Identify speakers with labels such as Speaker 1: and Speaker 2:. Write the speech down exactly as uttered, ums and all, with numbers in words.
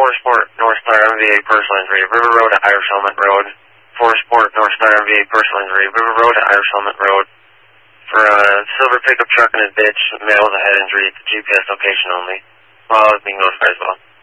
Speaker 1: Sport, North Star M V A, personal injury, River Road to Irish Helmet Road. four Sport, North Star M V A, personal injury, River Road to Irish Helmet Road. For a silver pickup truck and his bitch, male with a head injury, G P S location only. Well, being notified as well.